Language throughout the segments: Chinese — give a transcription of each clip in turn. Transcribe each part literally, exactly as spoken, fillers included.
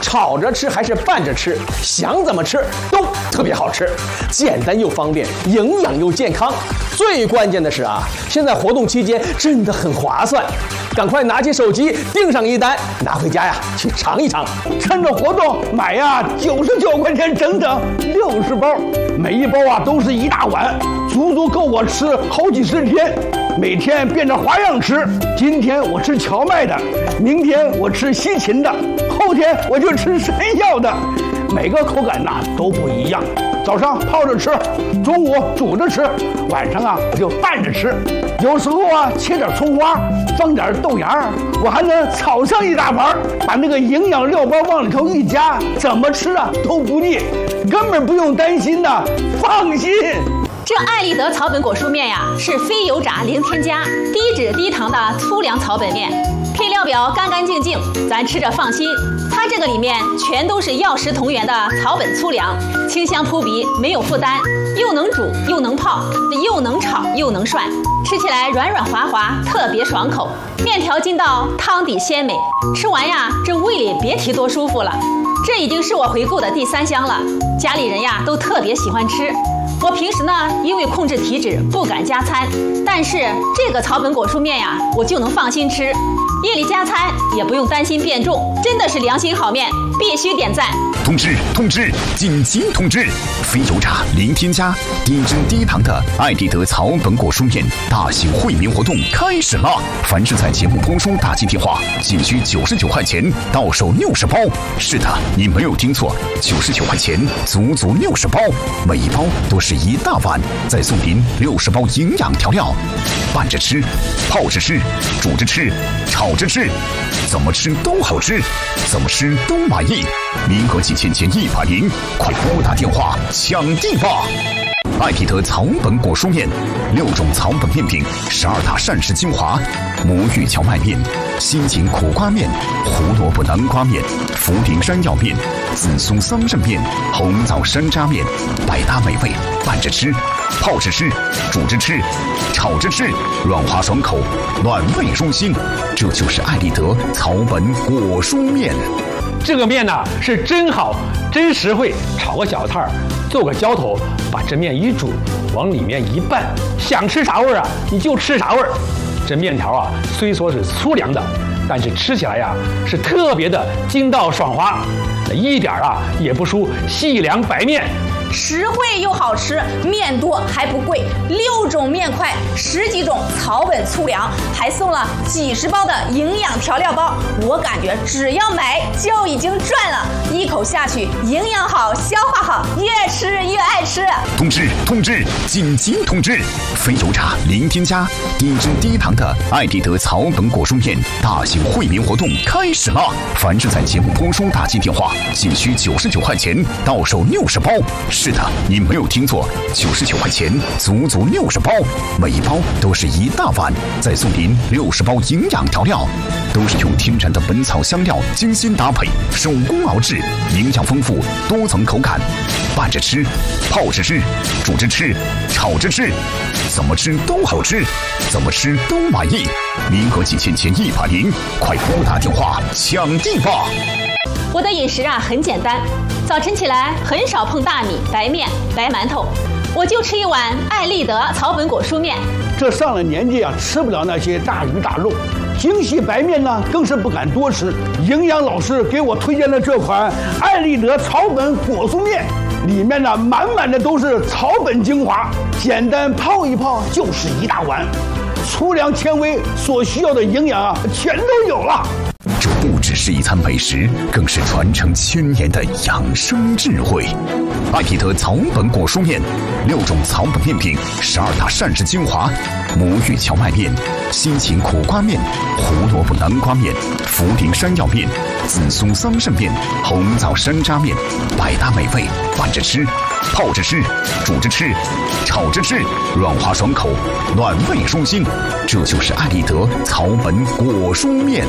炒着吃还是拌着吃，想怎么吃都特别好吃，简单又方便，营养又健康。最关键的是啊，现在活动期间真的很划算，赶快拿起手机订上一单，拿回家呀去尝一尝。 趁着活动买呀，九十九块钱整整六十包，每一包啊都是一大碗，足足够我吃好几十天。每天变着花样吃，今天我吃荞麦的，明天我吃西芹的，后天我就吃山药的，每个口感呐都不一样。早上泡着吃，中午煮着吃，晚上啊我就拌着吃。有时候啊切点葱花，放点豆芽，我还能炒上一大盘，把那个营养料包往里头一加，怎么吃啊都不腻，根本不用担心呐，放心。 这爱立德草本果蔬面呀，是非油炸零添加、低脂低糖的粗粮草本面，配料表干干净净，咱吃着放心。它这个里面全都是药食同源的草本粗粮，清香扑鼻，没有负担，又能煮又能泡，又能炒又能涮，吃起来软软滑滑，特别爽口。面条筋道，汤底鲜美，吃完呀，这胃里别提多舒服了。这已经是我回购的第三箱了，家里人呀都特别喜欢吃。我平时呢，因为控制体脂不敢加餐，但是这个草本果蔬面呀，我就能放心吃，夜里加餐也不用担心变重，真的是良心好面，必须点赞。 通知通知，紧急通知！非油炸、零添加、低脂低糖的爱立德草本果蔬面大型惠民活动开始了！凡是在节目播出打进电话，仅需九十九块钱，到手六十包。是的，你没有听错，九十九块钱，足足六十包，每一包都是一大碗，再送您六十包营养调料，拌着吃，泡着吃，煮着吃，炒着吃，怎么吃都好吃，怎么吃都满意。民国几千前一百零，快拨打电话抢地吧！爱立德草本果蔬面，六种草本面品，十二大膳食精华：魔芋荞麦面、西芹苦瓜面、胡萝卜南瓜面、茯苓山药面、紫苏桑葚面、红枣山楂面，百搭美味，拌着吃，泡着吃，煮着吃，炒着吃，软滑爽口，暖胃舒心。这就是爱立德草本果蔬面。 这个面呢是真好，真实惠，炒个小菜儿，做个浇头，把这面一煮，往里面一拌，想吃啥味儿啊你就吃啥味儿。这面条啊虽说是粗粮的，但是吃起来呀是特别的筋道爽滑，一点啊也不输细粮白面。 实惠又好吃，面多还不贵，六种面块，十几种草本粗粮，还送了几十包的营养调料包。我感觉只要买就已经赚了，一口下去，营养好，消化好，越吃越爱吃。 通知通知，紧急通知！非油炸、零添加、低脂低糖的爱立德草本果蔬面大型惠民活动开始了！凡是在节目播出打进电话，仅需九十九块钱，到手六十包。是的，你没有听错，九十九块钱，足足六十包，每一包都是一大碗，再送您六十包营养调料，都是用天然的本草香料精心搭配，手工熬制，营养丰富，多层口感，拌着吃，泡着吃，煮着吃，炒着吃，怎么吃都好吃，怎么吃都满意。民国几千前一百零，快拨打电话抢地吧！ 我的饮食啊很简单，早晨起来很少碰大米、白面、白馒头，我就吃一碗爱立德草本果蔬面。 这上了年纪啊，吃不了那些大鱼大肉，精细白面呢更是不敢多吃。营养老师给我推荐了这款爱立德草本果蔬面，里面呢满满的都是草本精华，简单泡一泡就是一大碗，粗粮纤维所需要的营养啊全都有了。 这不只是一餐美食，更是传承千年的养生智慧。爱立德草本果蔬面，六种草本面品，十二大膳食精华：魔芋荞麦面、西芹苦瓜面、胡萝卜南瓜面、茯苓山药面、紫苏桑葚面、红枣山楂面，百搭美味，拌着吃，泡着吃，煮着吃，炒着吃，软滑爽口，暖胃舒心。这就是爱立德草本果蔬面。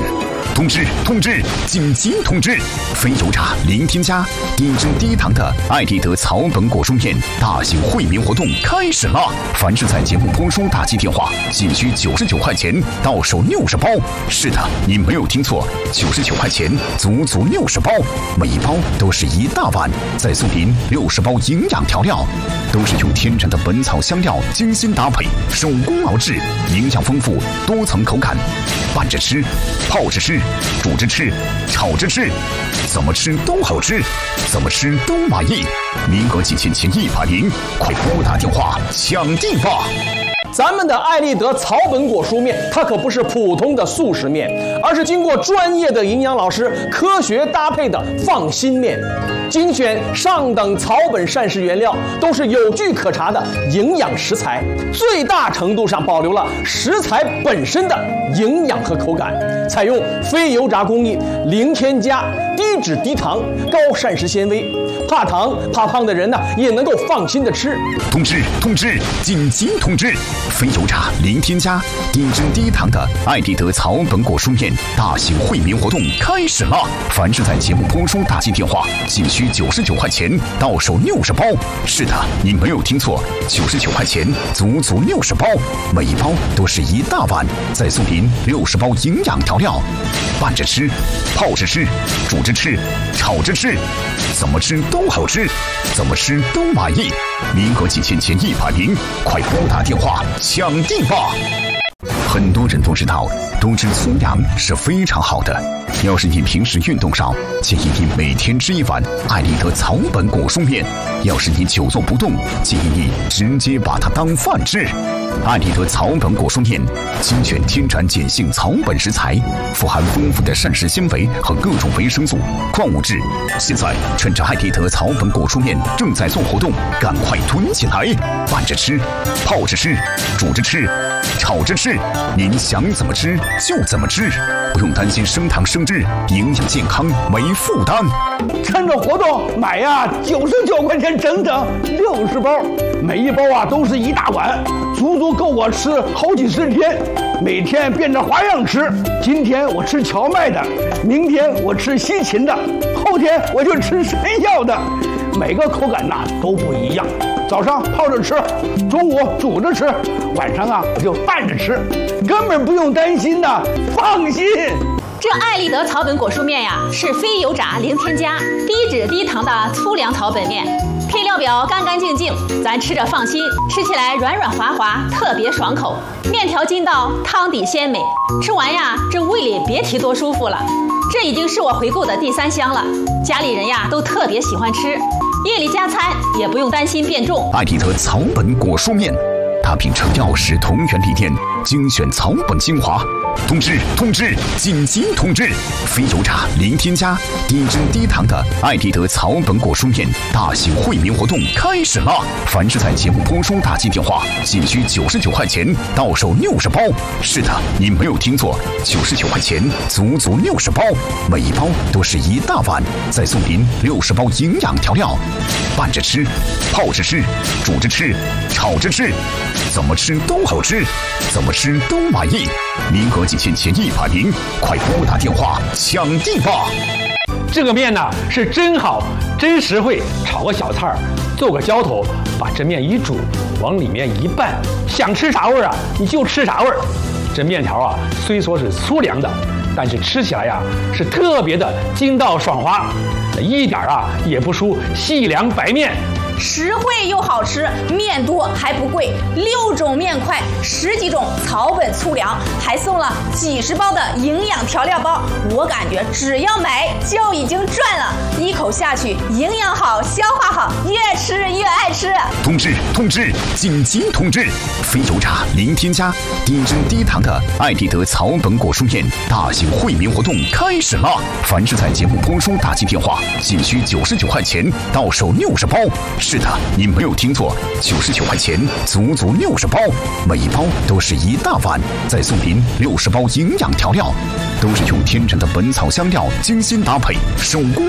通知通知，紧急通知！非油炸零添加，低脂低糖的艾丽德草本果蔬面大型惠民活动开始了！凡是在节目播出打击电话，仅需九十九块钱，到手六十包。是的，你没有听错，九十九块钱，足足六十包，每一包都是一大碗，再送您六十包营养调料，都是用天然的本草香料精心搭配，手工熬制，营养丰富，多层口感，拌着吃，泡着吃，煮着吃，炒着吃，怎么吃都好吃，怎么吃都满意。名额仅限前一百名，快拨打电话抢订吧！ 咱们的艾丽德草本果蔬面，它可不是普通的速食面，而是经过专业的营养老师科学搭配的放心面，精选上等草本膳食原料，都是有据可查的营养食材，最大程度上保留了食材本身的营养和口感，采用非油炸工艺，零添加，低脂低糖，高膳食纤维，怕糖怕胖的人呢也能够放心的吃。 通知通知，紧急通知！非油炸零添加，低脂低糖的艾丽德草本果蔬面大型惠民活动开始了！凡是在节目播出打进电话，仅需九十九块钱，到手六十包。是的，你没有听错，九十九块钱，足足六十包，每一包都是一大碗，再送您六十包营养调料，拌着吃，泡着吃，煮着吃，炒着吃，怎么吃都好吃，怎么吃都满意。名额仅限前一百名，快拨打电话抢订吧！很多人都知道，多吃粗粮是非常好的。要是你平时运动少，建议你每天吃一碗艾丽德草本果蔬面；要是你久坐不动，建议你直接把它当饭吃。艾丽德草本果蔬面精选天然碱性草本食材，富含丰富的膳食纤维和各种维生素、矿物质。现在趁着艾丽德草本果蔬面正在做活动，赶快囤起来，拌着吃，泡着吃，煮着吃，炒着吃，您想怎么吃就怎么吃，不用担心升糖升脂，营养健康没负担。 趁着活动买呀，九十九块钱整整六十包，每一包啊都是一大碗，足足够我吃好几十天。每天变着花样吃，今天我吃荞麦的，明天我吃西芹的，后天我就吃山药的，每个口感呐都不一样。早上泡着吃，中午煮着吃，晚上啊我就拌着吃，根本不用担心的，放心。 这艾丽德草本果蔬面呀，是非油炸、零添加、低脂低糖的粗粮草本面，配料表干干净净，咱吃着放心，吃起来软软滑滑，特别爽口。面条筋道，汤底鲜美，吃完呀，这胃里别提多舒服了。这已经是我回购的第三箱了，家里人呀都特别喜欢吃，夜里加餐也不用担心变重。 艾丽德草本果蔬面，它秉承药食同源理念，精选草本精华。通知通知，紧急通知！非油炸零添加，低脂低糖的艾丽德草本果蔬面大型惠民活动开始了！凡是在节目播出打进电话，仅需九十九块钱，到手六十包。是的，你没有听错，九十九块钱，足足六十包，每一包都是一大碗，再送您六十包营养调料，拌着吃，泡着吃，煮着吃，炒着吃，怎么吃都好吃，怎么吃都满意。名额仅限前一百名，快拨打电话抢订吧！ 这个面呢是真好，真实惠，炒个小菜儿，做个浇头，把这面一煮，往里面一拌，想吃啥味儿啊你就吃啥味儿。这面条啊虽说是粗粮的，但是吃起来呀是特别的筋道爽滑，一点啊也不输细粮白面。 实惠又好吃，面多还不贵，六种面块，十几种草本粗粮，还送了几十包的营养调料包。我感觉只要买就已经赚了，一口下去，营养好，消化好，越吃越爱吃。 通知通知，紧急通知！非油炸零添加，低脂低糖的艾丽德草本果蔬面大型惠民活动开始了！凡是在节目播出打进电话，仅需九十九块钱，到手六十包。是的，你没有听错，九十九块钱，足足六十包，每一包都是一大碗，再送您六十包营养调料，都是用天然的本草香料精心搭配，手工熬制，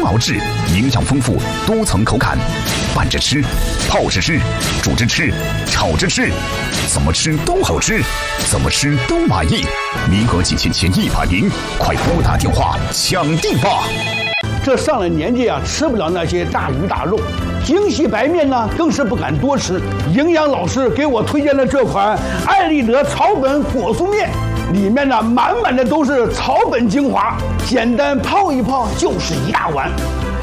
营养丰富，多层口感，拌着吃，泡着吃，煮着吃，炒着吃，怎么吃都好吃，怎么吃都满意。名额仅限前一百名，快拨打电话抢订吧！ 这上了年纪啊，吃不了那些大鱼大肉，精细白面呢更是不敢多吃。营养老师给我推荐了这款艾立德草本果酥面，里面呢满满的都是草本精华，简单泡一泡就是一大碗。